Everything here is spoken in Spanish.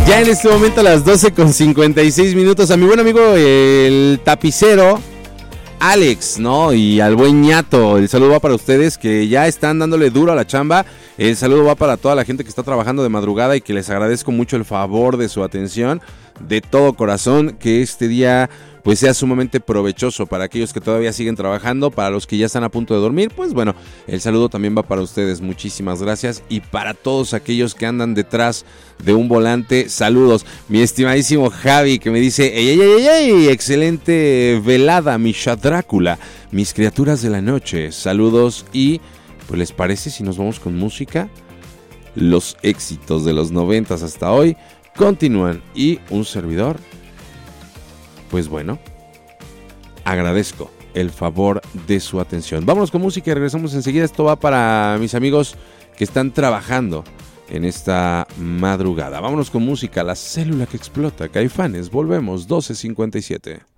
Ya en este momento a las 12:56 a mi buen amigo el tapicero Alex, ¿no? Y al buen ñato, el saludo va para ustedes que ya están dándole duro a la chamba. El saludo va para toda la gente que está trabajando de madrugada y que les agradezco mucho el favor de su atención. De todo corazón, que este día pues sea sumamente provechoso para aquellos que todavía siguen trabajando, para los que ya están a punto de dormir, pues bueno, el saludo también va para ustedes, muchísimas gracias, y para todos aquellos que andan detrás de un volante, saludos, mi estimadísimo Javi que me dice, ey, excelente velada, mi Drácula, mis criaturas de la noche, saludos, y pues les parece si nos vamos con música, los éxitos de los 90s hasta hoy continúan, y un servidor, pues bueno, agradezco el favor de su atención. Vámonos con música y regresamos enseguida. Esto va para mis amigos que están trabajando en esta madrugada. Vámonos con música, la célula que explota, Caifanes. Volvemos, 12:57.